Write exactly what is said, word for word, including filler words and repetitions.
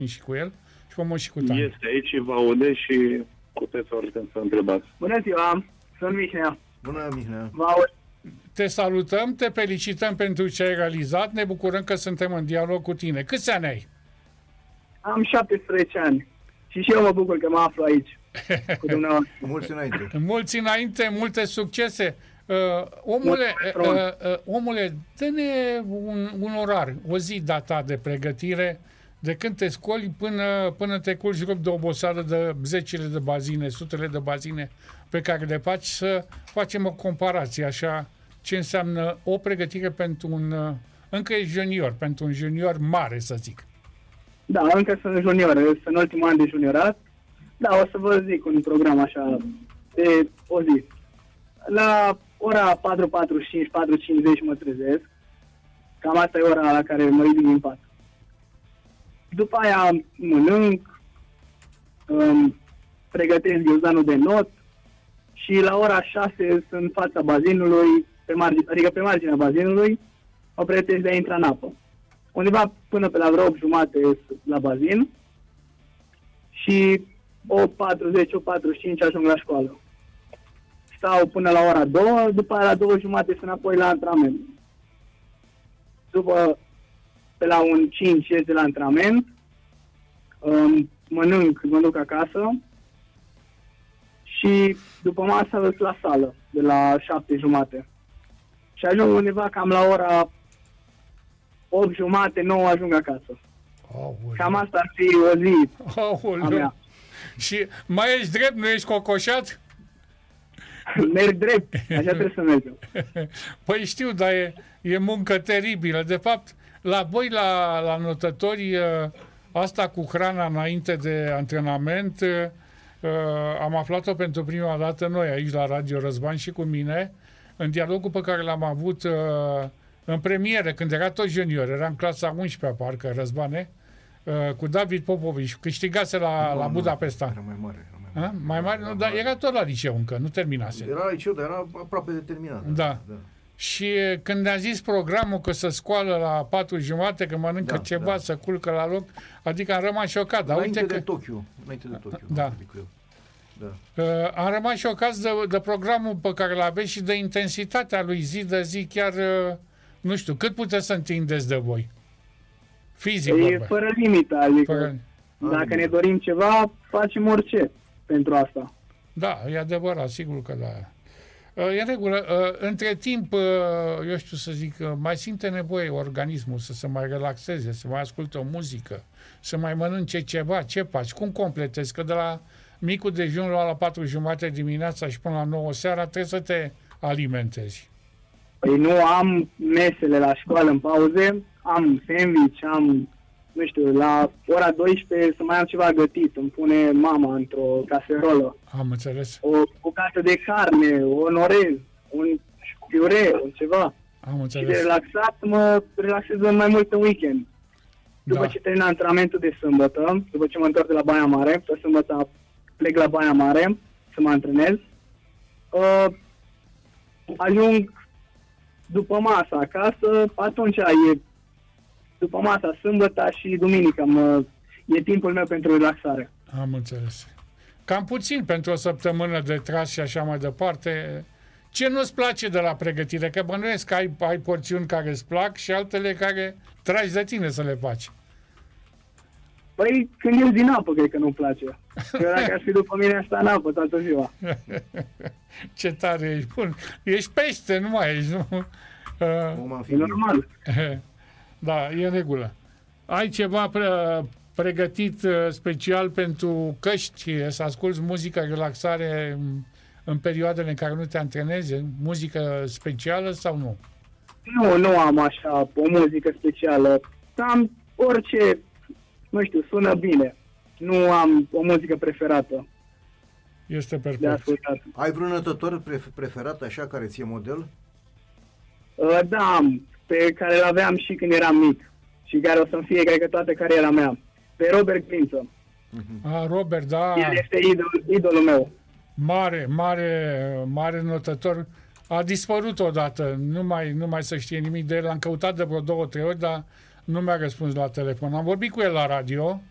și cu el și frumos și cu Tania. Este aici și vă aude și puteți oricând să întrebați. Bună ziua, sunt Mihnea. Bună, Mihnea. Vă aud. Te salutăm, te felicităm pentru ce ai realizat, ne bucurăm că suntem în dialog cu tine. Câți ani ai? Am șaptesprezece ani și și eu mă bucur că mă aflu aici cu dumneavoastră. Mulți înainte. Mulți înainte, multe succese. Uh, omule, uh, uh, omule, dă-ne un, un orar, o zi data de pregătire, de când te scoli până, până te culci rup de oboseală de zecile de bazine, sutele de bazine pe care le faci, să facem o comparație, așa, ce înseamnă o pregătire pentru un, uh, încă e junior, pentru un junior mare, să zic. Da, încă sunt junior, sunt în ultimul an de juniorat. Da, o să vă zic un program așa de o zi. La ora patru patruzeci și cinci, patru cincizeci mă trezesc. Cam asta e ora la care mă ridic din pat. După aia mănânc, um, pregătesc ghiozdanul de not și la ora șase sunt în fața bazinului, pe margine, adică pe marginea bazinului, mă pregătesc de a intra în apă. Undeva până pe la vreo opt jumate la bazin și opt patruzeci, opt patruzeci și cinci ajung la școală. Stau până la ora două, după aia la două jumate sunt înapoi la antrenament. După, pe la un cinci ies de la antrenament, um, mănânc, mă duc acasă și după masă sunt la sală, de la șapte jumate. Și ajung undeva cam la ora opt jumate, nouă ajung acasă. Aoleu. Cam asta ar fi o zi a mea. Și mai ești drept, nu ești cocoșat? Merg drept, așa trebuie să mergem. Păi știu, dar e, e muncă teribilă. De fapt, la voi, la, la notători, asta cu hrana înainte de antrenament, am aflat-o pentru prima dată noi aici la Radio Răzvan și cu mine, în dialogul pe care l-am avut în premieră, când era tot junior, era în clasa a unsprezecea, parcă, Răzvane, cu David Popovici, câștigase la, nu, la Budapesta. Era mai mare. Era mai mare, A? Mai mare? Nu, dar era tot la liceu încă, nu terminase. Era la liceu, dar era aproape de terminat. Da. da. Și când ne-a zis programul că se scoală la patru jumate, că mănâncă da, ceva, da. să culcă la loc, adică am rămas șocat. Dar înainte uite de că... Tokyo. Înainte de Tokyo. Da. Da. Uh, am rămas șocat de, de programul pe care l aveți și de intensitatea lui zi de zi, chiar, uh, nu știu, cât puteți să întindeți de voi? Fizic, E vorba. fără limită, adică fără... dacă ne dorim ceva, facem orice pentru asta. Da, e adevărat, sigur că da. E în regulă. Între timp, eu știu să zic, mai simte nevoie organismul să se mai relaxeze, să mai asculte o muzică, să mai mănânce ceva. Ce faci? Cum completezi? Că de la micul dejun la patru jumate dimineața și până la nouă seara trebuie să te alimentezi. Păi nu am mesele la școală în pauze, am sandwich, am, nu știu, la ora douăsprezece să mai am ceva gătit, îmi pune mama într-o caserolă. Am înțeles. O bucată de carne, un orez, un piure, un ceva. Am înțeles. Și de relaxat mă relaxez mai mult în weekend. După Da. ce termin antrenamentul de sâmbătă, după ce mă întorc de la Baia Mare, pe sâmbătă plec la Baia Mare să mă antrenez, uh, ajung după masa acasă, atunci e după masa sâmbătă și duminică mă, e timpul meu pentru relaxare. Am înțeles. Cam puțin pentru o săptămână de tras și așa mai departe. Ce nu-ți place de la pregătire? Că bănuiesc că ai, ai porțiuni care îți plac și altele care tragi de tine să le faci. Păi când ies din apă, cred că nu-mi place. Că dacă ar fi după mine, asta în apă toată ziua. Ce tare ești. Bun. Ești pește, nu mai ești, nu? Uh, E normal. Da, e în regulă. Ai ceva pre pregătit uh, special pentru căști, să asculți muzică, relaxare în, în perioadele în care nu te antrenezi? Muzică specială sau nu? Nu, nu am așa o muzică specială. Am orice, nu știu, sună bine. Nu am o muzică preferată. Este De perfect. ascultat. Ai vreun nătător preferat așa care ție model? Uh, da, am, pe care l-aveam și când eram mic. Și care o să-mi fie, cred că, toată cariera mea. Pe Robert Clinton. A, Robert, da. El este idol, idolul meu. Mare, mare, mare notător. A dispărut odată. Nu mai, nu mai se știe nimic de el. L-am căutat de vreo două, trei ori, dar nu mi-a răspuns la telefon. Am vorbit cu el la radio